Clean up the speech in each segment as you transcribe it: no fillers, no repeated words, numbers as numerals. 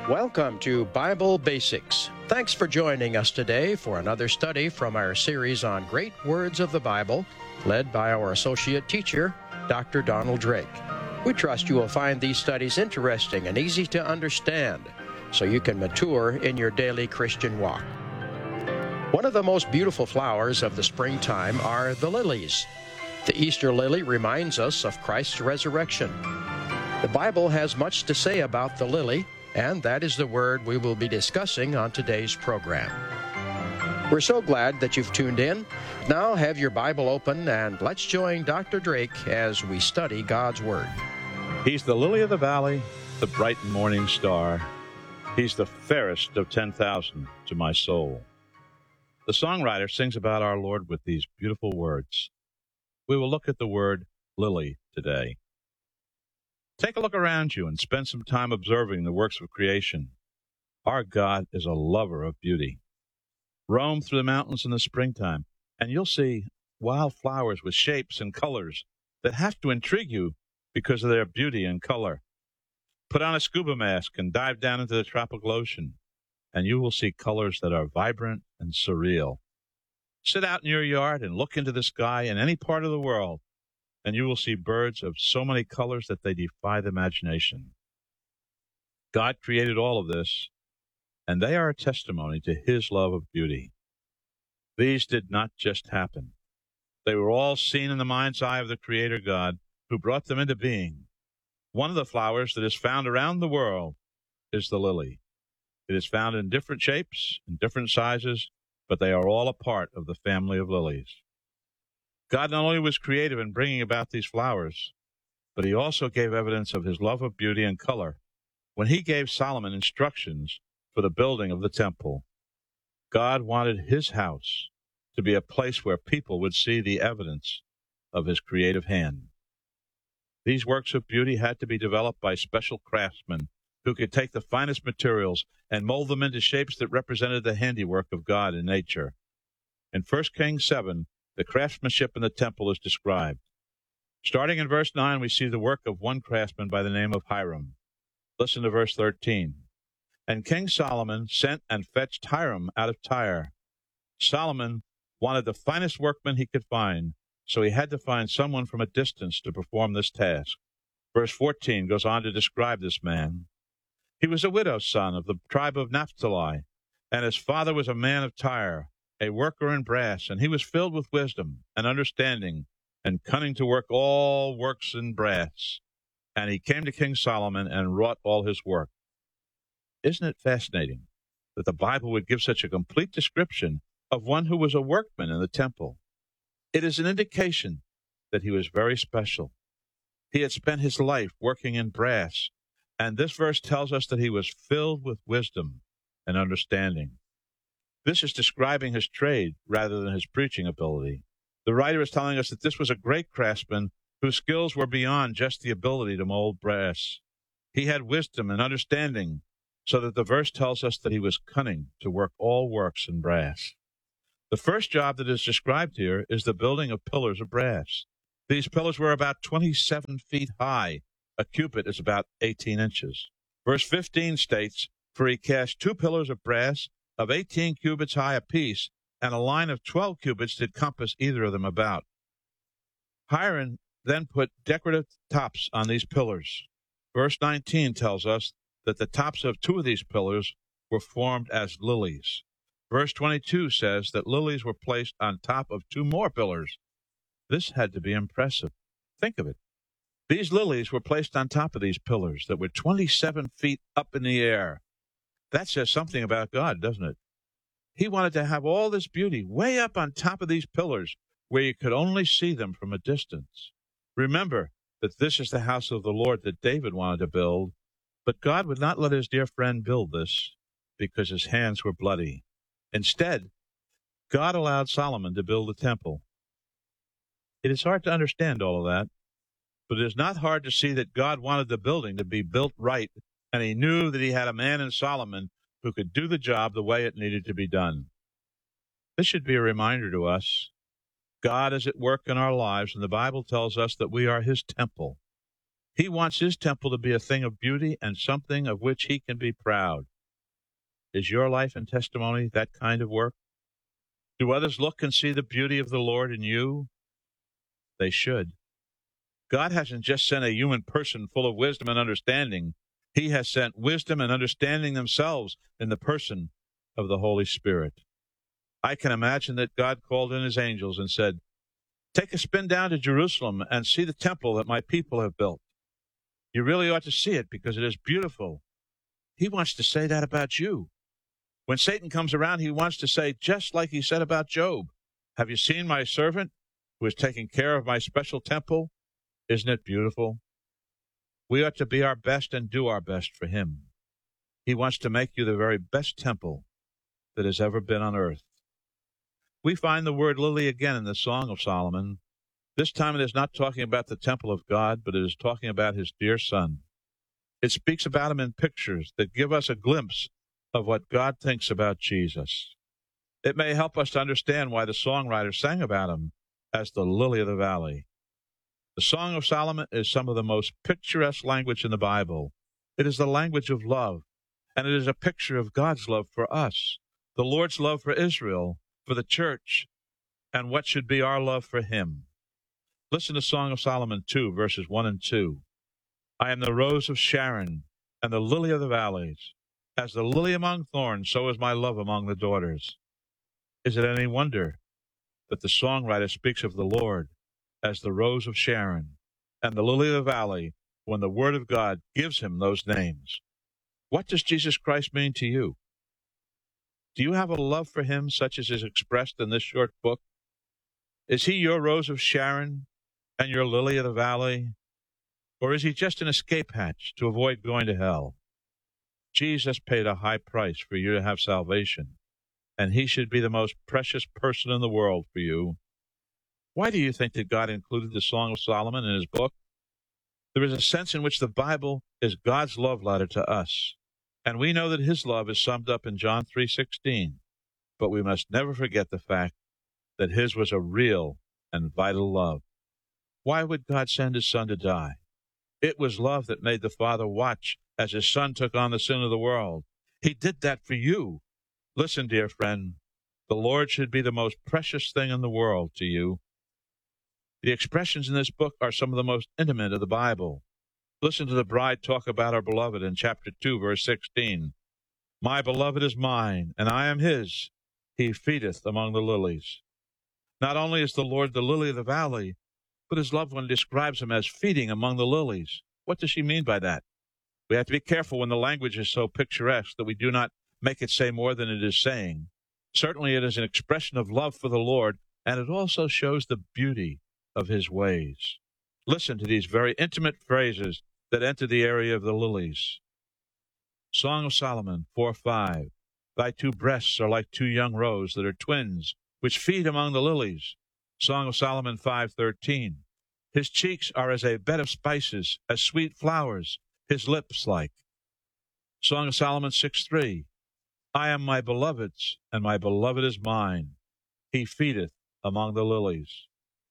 Welcome to Bible Basics. Thanks for joining us today for another study from our series on great words of the Bible, led by our associate teacher, Dr. Donald Drake. We trust you will find these studies interesting and easy to understand, so you can mature in your daily Christian walk. One of the most beautiful flowers of the springtime are the lilies. The Easter lily reminds us of Christ's resurrection. The Bible has much to say about the lily, and that is the word we will be discussing on today's program. We're so glad that you've tuned in. Now have your Bible open and let's join Dr. Drake as we study God's Word. He's the lily of the valley, the bright morning star. He's the fairest of 10,000 to my soul. The songwriter sings about our Lord with these beautiful words. We will look at the word lily today. Take a look around you and spend some time observing the works of creation. Our God is a lover of beauty. Roam through the mountains in the springtime, and you'll see wild flowers with shapes and colors that have to intrigue you because of their beauty and color. Put on a scuba mask and dive down into the tropical ocean, and you will see colors that are vibrant and surreal. Sit out in your yard and look into the sky in any part of the world, and you will see birds of so many colors that they defy the imagination. God created all of this, and they are a testimony to His love of beauty. These did not just happen. They were all seen in the mind's eye of the Creator God, who brought them into being. One of the flowers that is found around the world is the lily. It is found in different shapes and different sizes, but they are all a part of the family of lilies. God not only was creative in bringing about these flowers, but He also gave evidence of His love of beauty and color when He gave Solomon instructions for the building of the temple. God wanted His house to be a place where people would see the evidence of His creative hand. These works of beauty had to be developed by special craftsmen who could take the finest materials and mold them into shapes that represented the handiwork of God in nature. In 1 Kings 7, the craftsmanship in the temple is described. Starting in verse 9, we see the work of one craftsman by the name of Hiram. Listen to verse 13. And King Solomon sent and fetched Hiram out of Tyre. Solomon wanted the finest workman he could find, so he had to find someone from a distance to perform this task. Verse 14 goes on to describe this man. He was a widow's son of the tribe of Naphtali, and his father was a man of Tyre, a worker in brass, and he was filled with wisdom and understanding and cunning to work all works in brass. And he came to King Solomon and wrought all his work. Isn't it fascinating that the Bible would give such a complete description of one who was a workman in the temple? It is an indication that he was very special. He had spent his life working in brass, and this verse tells us that he was filled with wisdom and understanding. This is describing his trade rather than his preaching ability. The writer is telling us that this was a great craftsman whose skills were beyond just the ability to mold brass. He had wisdom and understanding, so that the verse tells us that he was cunning to work all works in brass. The first job that is described here is the building of pillars of brass. These pillars were about 27 feet high. A cubit is about 18 inches. Verse 15 states, "For he cast 2 pillars of brass of 18 cubits high apiece, and a line of 12 cubits did compass either of them about." Hiram then put decorative tops on these pillars. Verse 19 tells us that the tops of 2 of these pillars were formed as lilies. Verse 22 says that lilies were placed on top of 2 more pillars. This had to be impressive. Think of it. These lilies were placed on top of these pillars that were 27 feet up in the air. That says something about God, doesn't it? He wanted to have all this beauty way up on top of these pillars where you could only see them from a distance. Remember that this is the house of the Lord that David wanted to build, but God would not let his dear friend build this because his hands were bloody. Instead, God allowed Solomon to build the temple. It is hard to understand all of that, but it is not hard to see that God wanted the building to be built right, and He knew that He had a man in Solomon who could do the job the way it needed to be done. This should be a reminder to us. God is at work in our lives, and the Bible tells us that we are His temple. He wants his temple to be a thing of beauty and something of which he can be proud. Is your life and testimony that kind of work? Do others look and see the beauty of the Lord in you? They should. God hasn't just sent a human person full of wisdom and understanding. He has sent wisdom and understanding themselves in the person of the Holy Spirit. I can imagine that God called in his angels and said, "Take a spin down to Jerusalem and see the temple that my people have built. You really ought to see it because it is beautiful." He wants to say that about you. When Satan comes around, he wants to say, just like he said about Job, "Have you seen my servant who is taking care of my special temple? Isn't it beautiful?" We ought to be our best and do our best for him. He wants to make you the very best temple that has ever been on earth. We find the word lily again in the Song of Solomon. This time it is not talking about the temple of God, but it is talking about his dear son. It speaks about him in pictures that give us a glimpse of what God thinks about Jesus. It may help us to understand why the songwriter sang about him as the lily of the valley. The Song of Solomon is some of the most picturesque language in the Bible. It is the language of love, and it is a picture of God's love for us, the Lord's love for Israel, for the church, and what should be our love for him. Listen to Song of Solomon 2, verses 1 and 2. I am the rose of Sharon and the lily of the valleys. As the lily among thorns, so is my love among the daughters. Is it any wonder that the songwriter speaks of the Lord as the rose of Sharon and the lily of the valley when the Word of God gives him those names? What does Jesus Christ mean to you? Do you have a love for him such as is expressed in this short book? Is he your rose of Sharon and your lily of the valley? Or is he just an escape hatch to avoid going to hell? Jesus paid a high price for you to have salvation, and he should be the most precious person in the world for you. Why do you think that God included the Song of Solomon in his book? There is a sense in which the Bible is God's love letter to us, and we know that his love is summed up in John 3:16, but we must never forget the fact that his was a real and vital love. Why would God send his son to die? It was love that made the Father watch as his son took on the sin of the world. He did that for you. Listen, dear friend, the Lord should be the most precious thing in the world to you. The expressions in this book are some of the most intimate of the Bible. Listen to the bride talk about her beloved in chapter 2, verse 16. My beloved is mine, and I am his. He feedeth among the lilies. Not only is the Lord the lily of the valley, but his loved one describes him as feeding among the lilies. What does she mean by that? We have to be careful when the language is so picturesque that we do not make it say more than it is saying. Certainly it is an expression of love for the Lord, and it also shows the beauty of his ways. Listen to these very intimate phrases that enter the area of the lilies. Song of Solomon 4:5. Thy two breasts are like two young roes that are twins, which feed among the lilies. Song of Solomon 5:13. His cheeks are as a bed of spices, as sweet flowers, his lips like. Song of Solomon 6:3. I am my beloved's, and my beloved is mine. He feedeth among the lilies.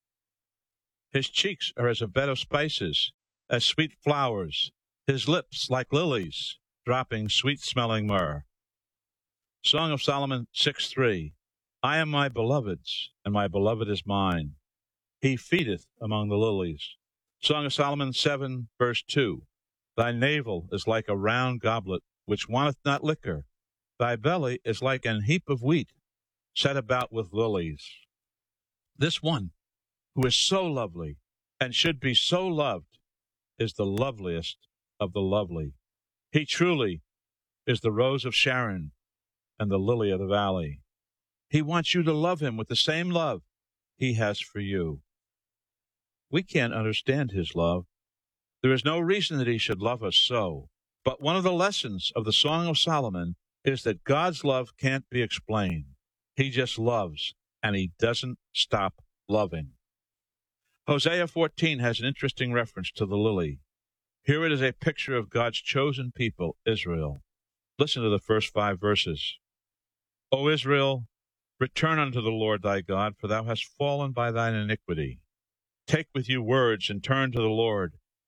His cheeks are as a bed of spices, as sweet flowers, his lips like lilies, dropping sweet-smelling myrrh. Song of Solomon 6:3. I am my beloved's, and my beloved is mine. He feedeth among the lilies. Song of Solomon 7, verse 2. Thy navel is like a round goblet, which wanteth not liquor. Thy belly is like an heap of wheat, set about with lilies. This one, who is so lovely and should be so loved, is the loveliest of the lovely. He truly is the rose of Sharon and the lily of the valley. He wants you to love him with the same love he has for you. We can't understand his love. There is no reason that he should love us so. But one of the lessons of the Song of Solomon is that God's love can't be explained. He just loves, and he doesn't stop loving. Hosea 14 has an interesting reference to the lily. Here it is a picture of God's chosen people, Israel. Listen to the first 5 verses. O Israel, return unto the Lord thy God, for thou hast fallen by thine iniquity. Take with you words and turn to the Lord.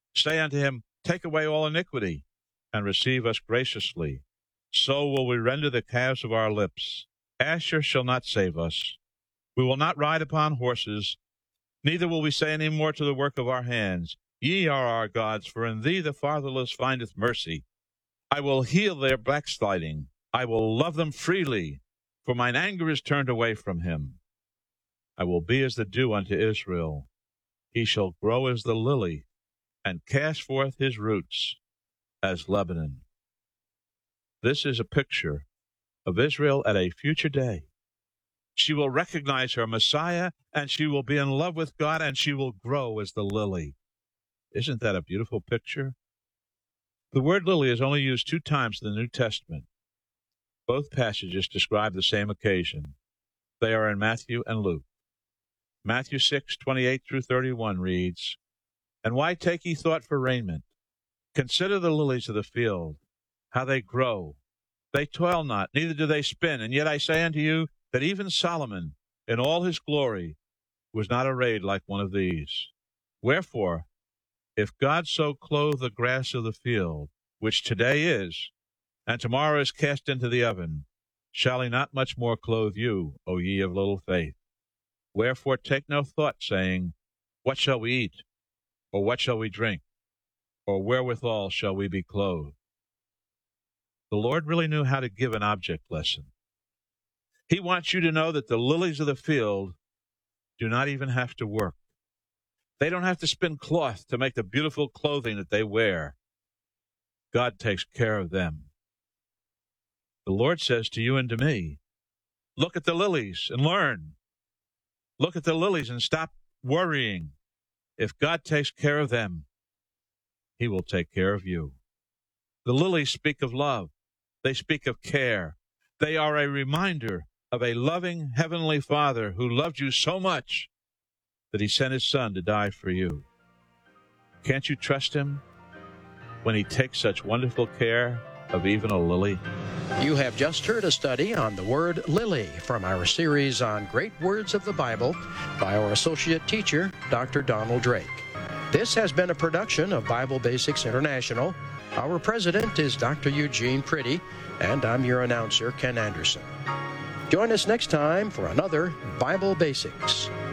Say unto him, Take away all iniquity, and receive us graciously. So will we render the calves of our lips. Asher shall not save us. We will not ride upon horses, neither will we say any more to the work of our hands, Ye are our gods, for in thee the fatherless findeth mercy. I will heal their backsliding. I will love them freely, for mine anger is turned away from him. I will be as the dew unto Israel. He shall grow as the lily, and cast forth his roots as Lebanon. This is a picture of Israel at a future day. She will recognize her Messiah, and she will be in love with God, and she will grow as the lily. Isn't that a beautiful picture? The word lily is only used 2 times in the New Testament. Both passages describe the same occasion. They are in Matthew and Luke. Matthew 6:28 through 31 reads, And why take ye thought for raiment? Consider the lilies of the field, how they grow. They toil not, neither do they spin. And yet I say unto you that even Solomon, in all his glory, was not arrayed like one of these. Wherefore, if God so clothe the grass of the field, which today is, and tomorrow is cast into the oven, shall he not much more clothe you, O ye of little faith? Wherefore take no thought, saying, What shall we eat? Or what shall we drink? Or wherewithal shall we be clothed? The Lord really knew how to give an object lesson. He wants you to know that the lilies of the field do not even have to work. They don't have to spin cloth to make the beautiful clothing that they wear. God takes care of them. The Lord says to you and to me, look at the lilies and learn. Look at the lilies and stop worrying. If God takes care of them, he will take care of you. The lilies speak of love. They speak of care. They are a reminder of a loving heavenly Father who loved you so much that he sent his Son to die for you. Can't you trust him when he takes such wonderful care of even a lily? You have just heard a study on the word lily from our series on Great Words of the Bible by our associate teacher, Dr. Donald Drake. This has been a production of Bible Basics International. Our president is Dr. Eugene Pretty, and I'm your announcer, Ken Anderson. Join us next time for another Bible Basics.